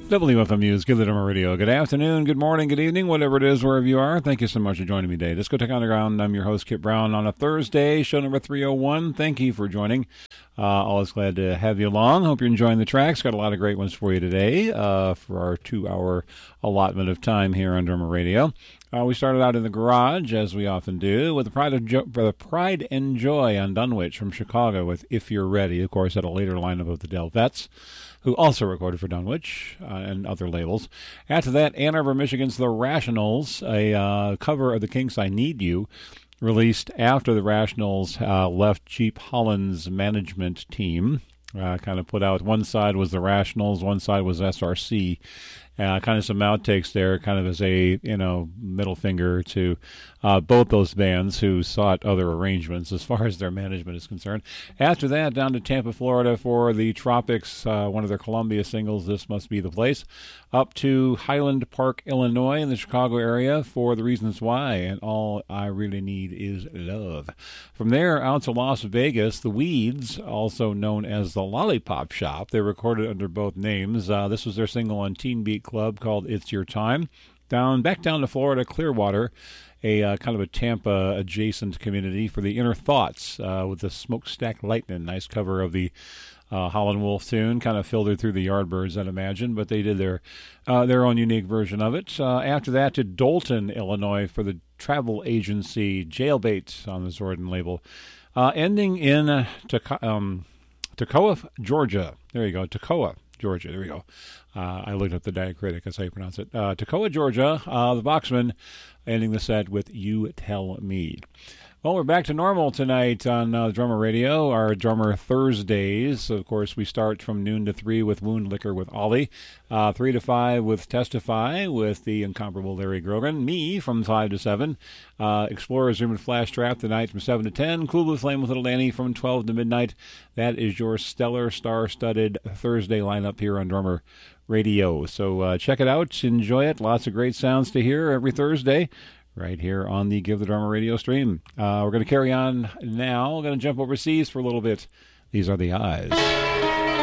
WFMU's Give the Drummer Radio. Good afternoon, good morning, good evening, whatever it is, wherever you are. Thank you so much for joining me today. Discotheque Underground, I'm your host, Kip Brown, on a Thursday, show number 301. Thank you for joining. Always glad to have you along. Hope you're enjoying the tracks. Got a lot of great ones for you today for our 2-hour allotment of time here on Drummer Radio. We started out in the garage, as we often do, with the Pride and Joy on Dunwich from Chicago with If You're Ready, of course, at a later lineup of the Delvettes, who also recorded for Dunwich and other labels. After that, Ann Arbor, Michigan's The Rationals, a cover of the Kinks' I Need You, released after the Rationals left Jeep Holland's management team. Kind of put out, one side was the Rationals, one side was SRC. Kind of some outtakes there, kind of as a, middle finger to both those bands who sought other arrangements as far as their management is concerned. After that, down to Tampa, Florida for the Tropics, one of their Columbia singles, This Must Be the Place. Up to Highland Park, Illinois, in the Chicago area for The Reasons Why, and All I Really Need Is Love. From there, out to Las Vegas, the Weeds, also known as the Lollipop Shop. They recorded under both names. This was their single on Teen Beat Club called It's Your Time. Back down to Florida, Clearwater, a kind of a Tampa adjacent community for the Inner Thoughts with the Smokestack Lightning. Nice cover of the Howlin' Wolf tune, kind of filtered through the Yardbirds, I'd imagine, but they did their own unique version of it. After that, to Dolton, Illinois, for the travel agency Jailbait on the Zordon label. Ending in Toccoa, Georgia. There you go, Toccoa, Georgia. There we go. I looked up the Diacritic, that's how you pronounce it. Toccoa, Georgia, the Boxman, ending the set with You Tell Me. Well, we're back to normal tonight on Drummer Radio, our Drummer Thursdays. Of course, we start from noon to 3 with Wound Liquor with Ollie, 3 to 5 with Testify with the incomparable Larry Grogan, me from 5 to 7, Explorers Room and Flash Trap tonight from 7 to 10, Cool Blue Flame with Little Danny from 12 to midnight. That is your stellar, star-studded Thursday lineup here on Drummer Radio. So check it out, enjoy it, lots of great sounds to hear every Thursday, right here on the Give the Drummer Radio stream. We're going to carry on now. We're going to jump overseas for a little bit. These are the Eyes.